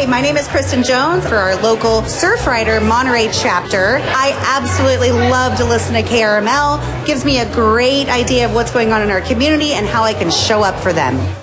Hi, my name is Kristen Jones for our local Surfrider Monterey chapter. I absolutely love to listen to KRML. Gives me a great idea of what's going on in our community and how I can show up for them.